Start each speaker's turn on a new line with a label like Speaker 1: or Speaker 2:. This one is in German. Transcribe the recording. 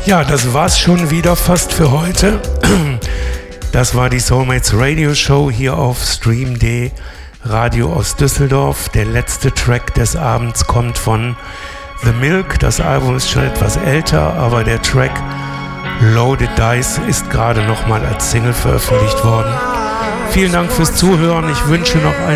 Speaker 1: Ja, das war's schon wieder fast für heute. Das war die Soulmates Radio Show hier auf Stream.de Radio aus Düsseldorf. Der letzte Track des Abends kommt von The Milk. Das Album ist schon etwas älter, aber der Track Loaded Dice ist gerade nochmal als Single veröffentlicht worden. Vielen Dank fürs Zuhören. Ich wünsche noch